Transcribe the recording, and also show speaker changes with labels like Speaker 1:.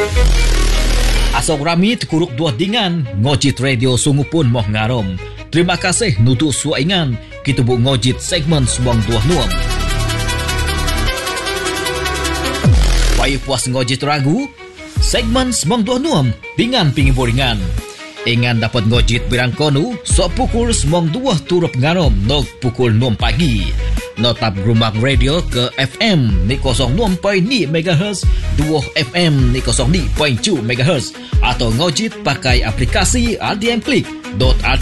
Speaker 1: Asok rami terkuruk dua dengan ngojit radio sungu pun moh ngarom. Terima kasih nutuk suaingan kita bu ngojit segmen semong dua nuam. Payah puas ngojit ragu segmen semong dua nuam dengan pingiboringan. Ingan dapat ngojit birangkonu sok pukul semong dua turap ngarom nog pukul 6 pagi. Notap Rumah Radio ke FM ni 06.2 MHz, 2 FM ni 02.2 MHz atau ngojit pakai aplikasi RTM Click.rt